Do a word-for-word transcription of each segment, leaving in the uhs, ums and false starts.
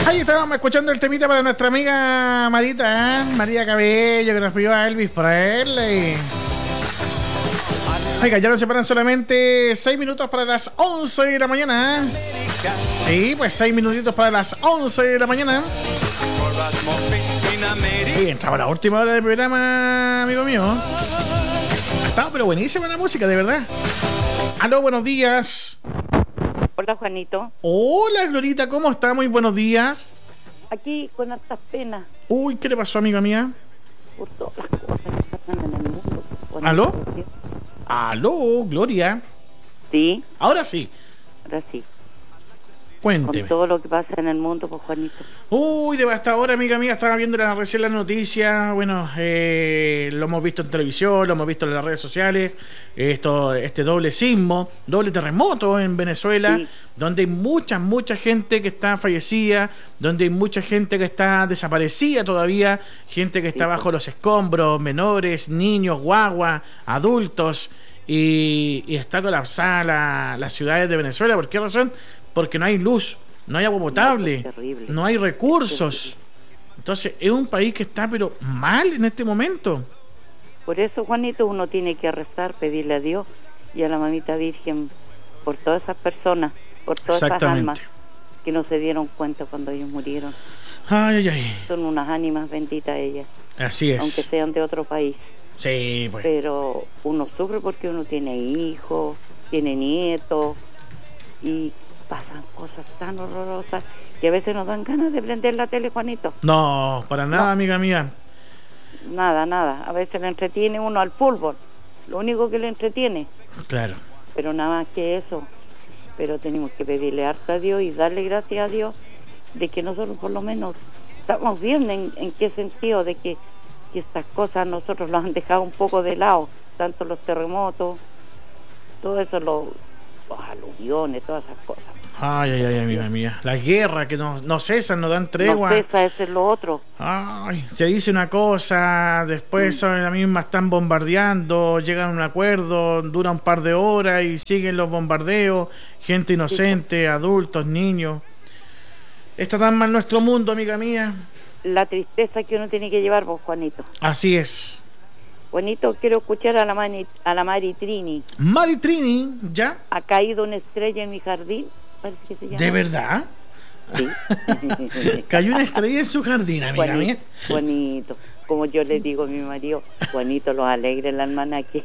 Ahí estábamos escuchando el temita para nuestra amiga Marita, ¿eh? María Cabello, que nos pidió a Elvis para él. Y... Oiga, ya nos separan solamente seis minutos para las once de la mañana. ¿eh? Sí, pues seis minutitos para las once de la mañana. Y entraba la última hora del programa, amigo mío. Ha estado pero buenísima la música, de verdad. Aló, buenos días. Hola, Juanito. Hola, Glorita, ¿cómo está? Muy buenos días. Aquí con hartas penas. Uy, ¿qué le pasó, amiga mía? Por todas las cosas que pasan en el mundo. Juanito. ¿Aló? Aló, Gloria. Sí. Ahora sí. Ahora sí. Cuénteme. Con todo lo que pasa en el mundo, pues, Juanito. Uy, devastador, amiga mía. Estaba viendo la, recién la noticia. Bueno, eh, lo hemos visto en televisión, lo hemos visto en las redes sociales. Esto, este doble sismo, doble terremoto en Venezuela, sí. Donde hay mucha, mucha gente que está fallecida, donde hay mucha gente que está desaparecida todavía, gente que está sí, bajo los escombros, menores, niños, guaguas, adultos, y, y está colapsada la, las ciudades de Venezuela. ¿Por qué razón? Porque no hay luz, no hay agua potable, no, no hay recursos. Entonces es un país que está pero mal en este momento. Por eso, Juanito, uno tiene que rezar, pedirle a Dios y a la Mamita Virgen por todas esas personas, por todas esas almas que no se dieron cuenta cuando ellos murieron. Ay, ay, ay. Son unas ánimas benditas ellas. Así es. Aunque sean de otro país. Sí, pues. Pero uno sufre porque uno tiene hijos, tiene nietos y pasan cosas tan horrorosas que a veces nos dan ganas de prender la tele, Juanito. No, para nada, no. Amiga mía. Nada, nada. A veces le entretiene uno al fútbol. Lo único que le entretiene. Claro. Pero nada más que eso. Pero tenemos que pedirle harto a Dios y darle gracias a Dios de que nosotros por lo menos estamos bien. ¿En, en qué sentido? De que, que estas cosas nosotros las han dejado un poco de lado. Tanto los terremotos, todo eso, los, los aluviones, todas esas cosas. Ay, ay, ay, amiga mía. La guerra que no, no cesan, no dan tregua. No cesa, eso es lo otro. Ay, se dice una cosa, después son la misma, están bombardeando, llegan a un acuerdo, dura un par de horas y siguen los bombardeos, gente inocente, sí. Adultos, niños. Está tan mal nuestro mundo, amiga mía. La tristeza que uno tiene que llevar, vos, Juanito. Así es. Juanito, quiero escuchar a la, Mani, a la Mari Trini. Mari Trini, ¿ya? Ha caído una estrella en mi jardín. Que se llama. ¿De verdad? Sí. Cayó una estrella en su jardín, amiga Juanito, mía. Juanito, como yo le digo a mi marido, Juanito, los alegre el almanaque.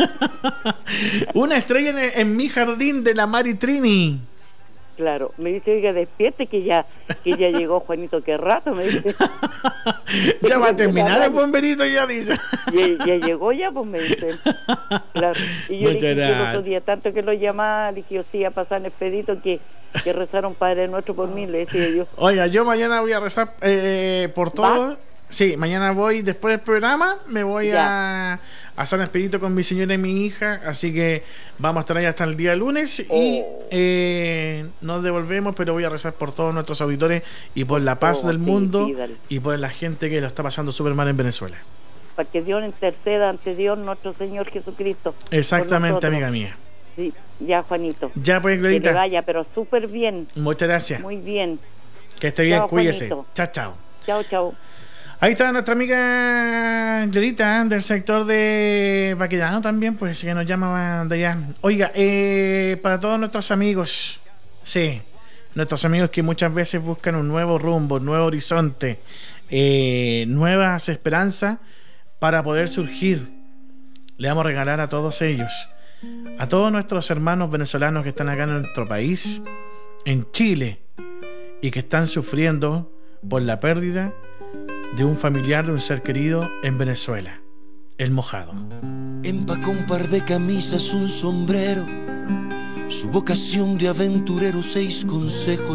Una estrella en, en mi jardín de la Mari Trini. Claro, me dice, oiga, despierte que ya que ya llegó Juanito, qué rato, me dice. Ya va a terminar el bomberito, ya dice. Ya, ya llegó ya, pues me dice. Claro. Y yo Muchas le dije gracias. el otro día, tanto que lo llamaba, le dije, yo sí, a pasar en expedito que, que rezaron Padre Nuestro por mí, le decía yo. Oiga, yo mañana voy a rezar eh, por todo. ¿Va? Sí, mañana voy, después del programa, me voy ya. a, a San Expedito con mi señora y mi hija, así que vamos a estar ahí hasta el día lunes oh. y eh, nos devolvemos, pero voy a rezar por todos nuestros auditores y por la paz oh, del sí, mundo sí, y por la gente que lo está pasando súper mal en Venezuela. Para que Dios interceda ante Dios nuestro Señor Jesucristo. Exactamente, amiga mía. Sí, ya, Juanito. Ya, pues, Glorita. Que le vaya, pero súper bien. Muchas gracias. Muy bien. Que esté bien, chao, cuídese. Juanito. Chao, chao. Chao, chao. Ahí está nuestra amiga Glorita del sector de Baquedano también, pues que nos llama de allá. Oiga, eh, para todos nuestros amigos, sí, nuestros amigos que muchas veces buscan un nuevo rumbo, un nuevo horizonte, eh, nuevas esperanzas para poder surgir, le vamos a regalar a todos ellos, a todos nuestros hermanos venezolanos que están acá en nuestro país, en Chile, y que están sufriendo por la pérdida de un familiar, de un ser querido en Venezuela, el Mojado. Empacó un par de camisas, un sombrero, su vocación de aventurero, seis consejos